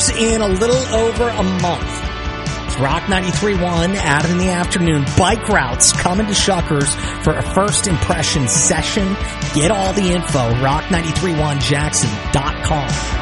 years in a little over a month. It's Rock 93.1, Adam in the afternoon. Bike routes coming to Shuckers for a first impression session. Get all the info, rock931jackson.com.